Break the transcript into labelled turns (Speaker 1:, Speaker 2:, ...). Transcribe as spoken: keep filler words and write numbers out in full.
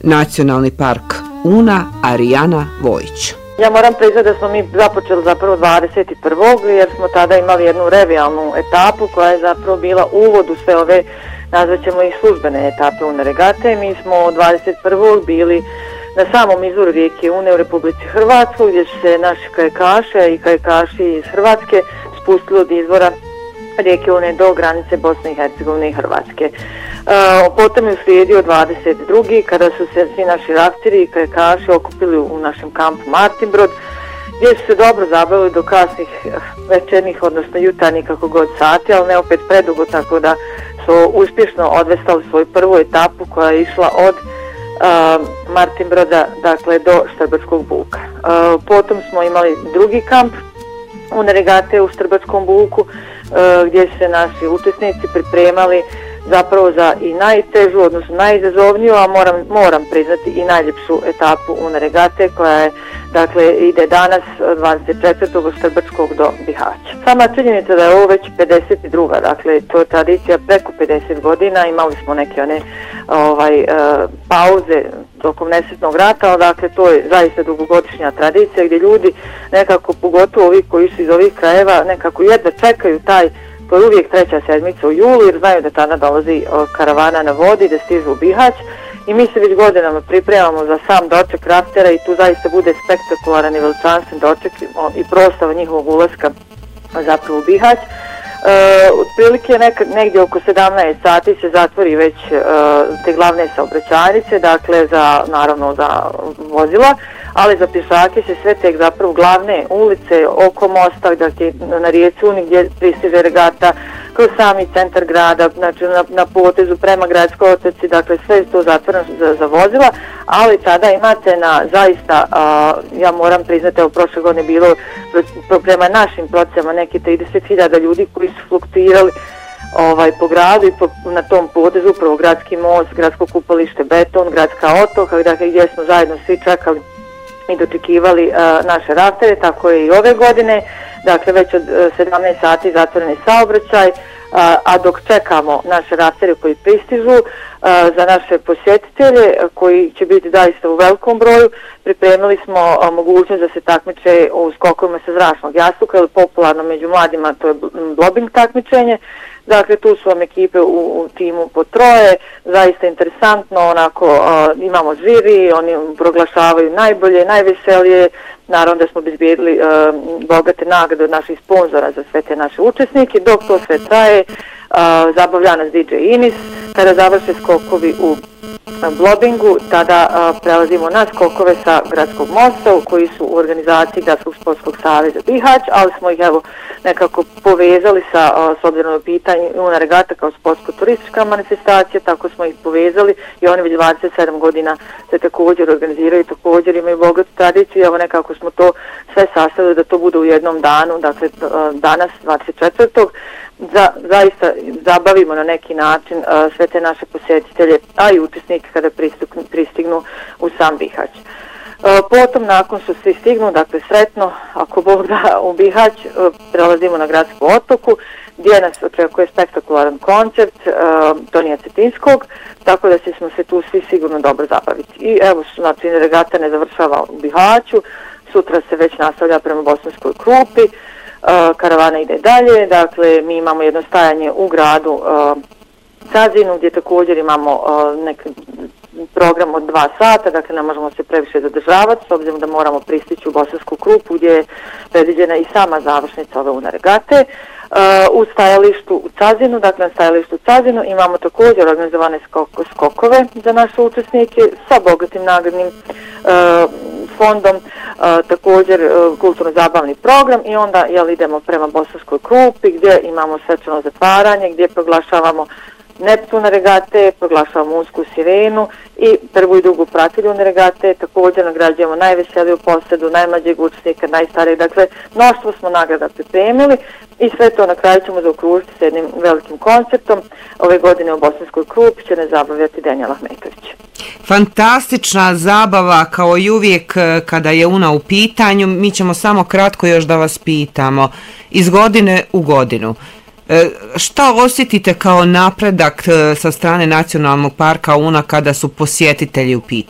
Speaker 1: Nacionalni park Una, Arijana Vojić.
Speaker 2: Ja moram priznati da smo mi započeli zapravo dvadeset prvog jer smo tada imali jednu revijalnu etapu koja je zapravo bila uvod u sve ove, nazvaćemo ih službene etape Una regate. Mi smo dvadeset prvog bili na samom izvoru rijeke Une u Republici Hrvatskoj gdje su se naši kajakaše i kajakaši iz Hrvatske spustili od izvora rijeke Une do granice Bosne i Hercegovine i Hrvatske. Uh, potom je uslijedio dvadeset drugi kada su se svi naši rafteri i kajakaši okupili u našem kampu Martinbrod, gdje su se dobro zabavili do kasnih večernih, odnosno jutarnjih kako god sati, ali ne opet predugo, tako da su uspješno odvestali svoju prvu etapu koja je išla od uh, Martinbroda, dakle, do Štrbačkog buka. Uh, potom smo imali drugi kamp Una regate u Štrbačkom buku, uh, gdje se naši učesnici pripremali zapravo za i najtežu, odnosno najizazovniju, a moram, moram priznati i najljepšu etapu Una regate koja je, dakle, ide danas dvadeset četvrtog od Štrbačkog do Bihaća. Sama činjenica da je ovo već pedeset druga, dakle, to je tradicija preko pedeset godina, imali smo neke one ovaj, uh, pauze tokom nesretnog rata, ali dakle, to je zaista dugogodišnja tradicija gdje ljudi nekako, pogotovo ovi koji su iz ovih krajeva, nekako jedva čekaju taj. To je uvijek treća sedmica u julu jer znaju da tada dolazi karavana na vodi, da stižu u Bihać i mi se već godinama pripremamo za sam doček raftera i tu zaista bude spektakularan i veličanstven doček i proslava njihovog ulaska zapravo u Bihać. E, otprilike nekad, negdje oko sedamnaest sati se zatvori već e, te glavne saobraćajnice, dakle za, naravno za vozila, ali za pješake se sve tek zapravo glavne ulice oko mosta, dakle na rijeci Uni gdje pristiže regata, kroz sami centar grada, znači na, na potezu prema Gradskoj otoci, dakle sve je to zatvoreno za, za vozila, ali tada imate na zaista, a, ja moram priznati, evo prošle godine bilo prema našim procenama neki trideset hiljada ljudi koji su fluktuirali ovaj, po gradu i po, na tom potezu, upravo Gradski most, Gradsko kupalište, beton, Gradska otoka, dakle gdje smo zajedno svi čekali i dočekivali uh, naše raftere, tako je i ove godine, dakle već od uh, sedamnaest sati zatvoreni saobraćaj, uh, a dok čekamo naše raftere koji pristižu, uh, za naše posjetitelje koji će biti daista u velikom broju, pripremili smo uh, mogućnost da se takmiče u skokovima sa zračnog jastuka, ili popularno među mladima to je blobing takmičenje. Dakle, tu su vam ekipe u, u timu po troje, zaista interesantno, onako, uh, imamo žiri, oni proglašavaju najbolje, najveselije, naravno da smo obezbijedili uh, bogate nagrade od naših sponzora za sve te naše učesnike, dok to sve traje, uh, zabavlja nas D J Inis, kada završe skokovi u blobingu, tada uh, prelazimo na skokove sa Gradskog mosta koji su u organizaciji Gradskog sportskog saveza Bihać, ali smo ih evo nekako povezali sa, uh, s obzirom na pitanje Una regata kao sportsko-turistička manifestacija, tako smo ih povezali i oni već dvadeset sedam godina se također organiziraju, također imaju bogatu tradiciju, evo nekako smo to sve sastavili da to bude u jednom danu, dakle uh, danas dvadeset četvrtog Za, zaista zabavimo na neki način uh, sve te naše posjetitelje, a i učesnike kada pristignu, pristignu u sam Bihać. Uh, potom, nakon što svi stignu, dakle sretno, ako Bog da, u Bihać, uh, prelazimo na Gradsku otoku, gdje nas očekuje spektakularan koncert uh, Tonija Cetinskog, tako da smo se tu svi sigurno dobro zabaviti. I evo, znači, regata ne završava u Bihaću, sutra se već nastavlja prema Bosanskoj Krupi, Uh, karavana ide dalje, dakle mi imamo jedno stajanje u gradu uh, Cazinu gdje također imamo uh, neki program od dva sata, dakle ne možemo se previše zadržavati s obzirom da moramo pristići u Bosansku Krupu gdje je predviđena i sama završnica ove Una regate. Uh, u stajalištu u Cazinu, dakle na stajalištu u Cazinu imamo također organizovane skoko, skokove za naše učesnike sa bogatim nagradnim uh, fondom, uh, također uh, kulturno-zabavni program i onda jel, idemo prema Bosanskoj Krupi gdje imamo svečano zatvaranje, gdje proglašavamo Neptuna regate, proglašavamo Unsku sirenu i prvu i drugu pratilju Une regate, također nagrađujemo najveseliju posadu, najmlađeg učesnika, najstarijeg, dakle mnoštvo smo nagrada pripremili i sve to na kraju ćemo zaokružiti s jednim velikim koncertom. Ove godine u Bosanskoj Krupi će ne zabavljati Denjel Ahmetović.
Speaker 1: Fantastična zabava kao i uvijek kada je Una u pitanju. Mi ćemo samo kratko još da vas pitamo. Iz godine u godinu, šta osjetite kao napredak sa strane Nacionalnog parka Una kada su posjetitelji u pitanju?